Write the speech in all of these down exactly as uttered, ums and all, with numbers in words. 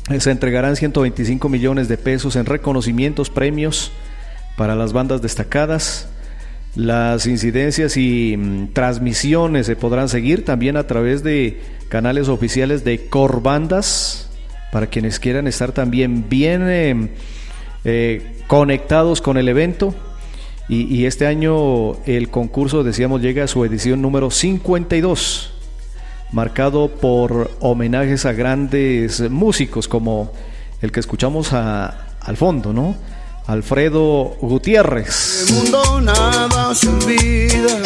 Se entregarán ciento veinticinco millones de pesos en reconocimientos, premios para las bandas destacadas. Las incidencias y mm, transmisiones se podrán seguir también a través de canales oficiales de Corbandas, para quienes quieran estar también bien eh, eh, conectados con el evento. Y, y este año el concurso, decíamos, llega a su edición número cincuenta y dos, marcado por homenajes a grandes músicos como el que escuchamos a, al fondo, ¿no? Alfredo Gutiérrez. El mundo nada se olvida,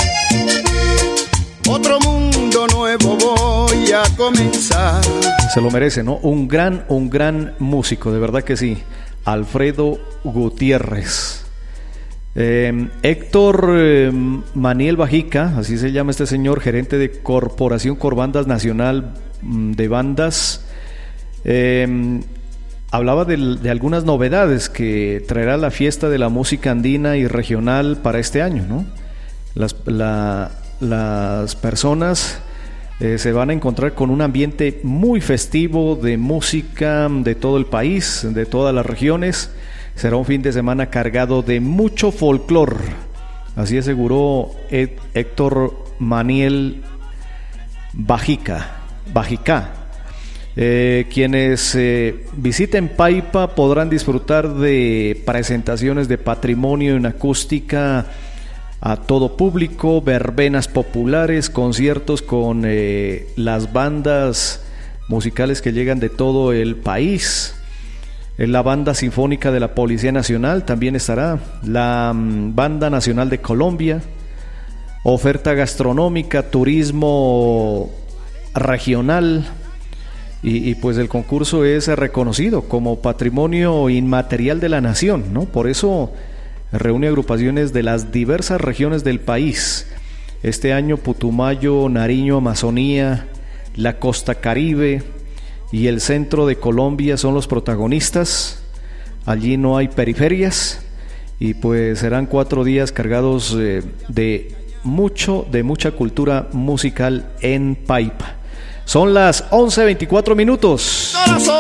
otro mundo nuevo voy a comenzar. Se lo merece, ¿no? Un gran, un gran músico, de verdad que sí. Alfredo Gutiérrez. Eh, Héctor eh, Maniel Bajica, así se llama este señor, gerente de Corporación Corbandas Nacional de Bandas, eh, hablaba de, de algunas novedades que traerá la fiesta de la música andina y regional para este año, ¿no? Las, la, las personas eh, se van a encontrar con un ambiente muy festivo de música de todo el país, de todas las regiones. Será un fin de semana cargado de mucho folclor, así aseguró Ed, Héctor Maniel Bajica, Bajica. Eh, quienes eh, visiten Paipa podrán disfrutar de presentaciones de patrimonio en acústica a todo público, verbenas populares, conciertos con eh, las bandas musicales que llegan de todo el país. La Banda Sinfónica de la Policía Nacional también estará, la um, Banda Nacional de Colombia, oferta gastronómica, turismo regional, y, y pues el concurso es reconocido como Patrimonio Inmaterial de la Nación, ¿no? Por eso reúne agrupaciones de las diversas regiones del país. Este año Putumayo, Nariño, Amazonía, la Costa Caribe y el centro de Colombia son los protagonistas. Allí no hay periferias y pues serán cuatro días cargados eh, de mucho, de mucha cultura musical en Paipa. Son las once veinticuatro minutos.